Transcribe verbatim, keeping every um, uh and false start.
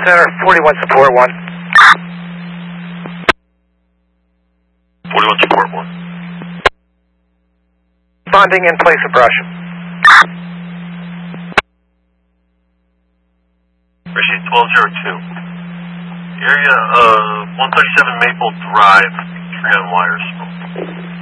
Center, forty-one support one. forty-one support one. Responding in place of brush. Receive twelve zero two. Area of one thirty-seven Maple Drive, tree on wires.